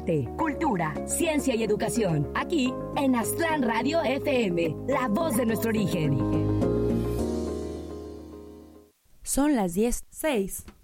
arte, cultura, ciencia y educación. Aquí en Aztlán Radio FM, la voz de nuestro origen. Son las 10:06.